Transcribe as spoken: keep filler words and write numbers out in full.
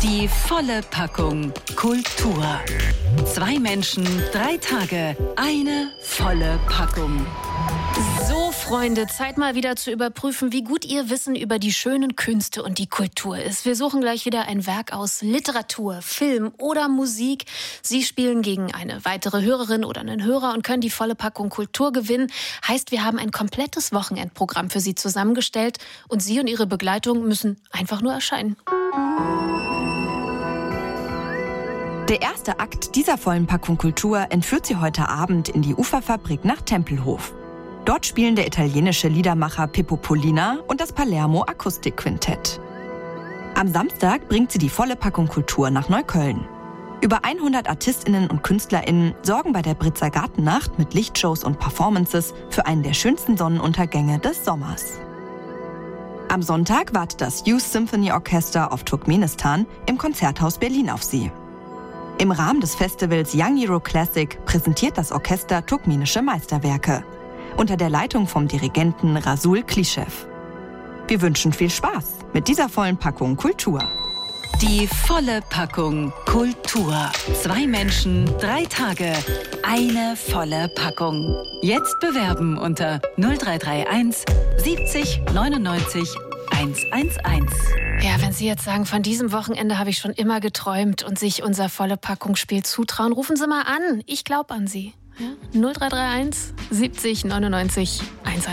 Die volle Packung Kultur. Zwei Menschen, drei Tage, eine volle Packung. So, Freunde, Zeit mal wieder zu überprüfen, wie gut ihr Wissen über die schönen Künste und die Kultur ist. Wir suchen gleich wieder ein Werk aus Literatur, Film oder Musik. Sie spielen gegen eine weitere Hörerin oder einen Hörer und können die volle Packung Kultur gewinnen. Heißt, wir haben ein komplettes Wochenendprogramm für Sie zusammengestellt und Sie und Ihre Begleitung müssen einfach nur erscheinen. Der erste Akt dieser vollen Packung Kultur entführt Sie heute Abend in die Uferfabrik nach Tempelhof. Dort spielen der italienische Liedermacher Pippo Pollina und das Palermo Akustikquintett. Am Samstag bringt sie die volle Packung Kultur nach Neukölln. Über hundert ArtistInnen und KünstlerInnen sorgen bei der Britzer Gartennacht mit Lichtshows und Performances für einen der schönsten Sonnenuntergänge des Sommers. Am Sonntag wartet das Youth Symphony Orchestra of Turkmenistan im Konzerthaus Berlin auf sie. Im Rahmen des Festivals Young Euro Classic präsentiert das Orchester turkmenische Meisterwerke. Unter der Leitung vom Dirigenten Rasul Klischev. Wir wünschen viel Spaß mit dieser vollen Packung Kultur. Die volle Packung Kultur. Zwei Menschen, drei Tage, eine volle Packung. Jetzt bewerben unter null drei drei eins siebzig neunundneunzig hundertundzehn. Ja, wenn Sie jetzt sagen, von diesem Wochenende habe ich schon immer geträumt und sich unser volle Packungsspiel zutrauen, rufen Sie mal an. Ich glaube an Sie. Ja? null drei drei eins siebzig neunundneunzig hundertundzehn.